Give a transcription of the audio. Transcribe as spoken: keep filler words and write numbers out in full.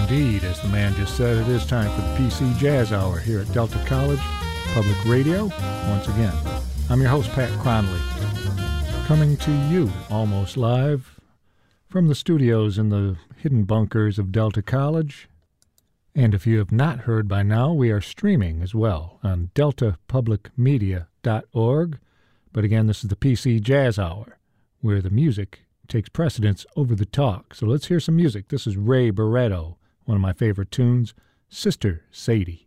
indeed. As the man just said, it is time for the P C Jazz Hour here at Delta College Public Radio. Once again, I'm your host, Pat Cronley, coming to you almost live from the studios in the hidden bunkers of Delta College. And if you have not heard by now, we are streaming as well on delta public media dot org. But again, this is the P C Jazz Hour, where the music takes precedence over the talk. So let's hear some music. This is Ray Barretto, one of my favorite tunes, Sister Sadie.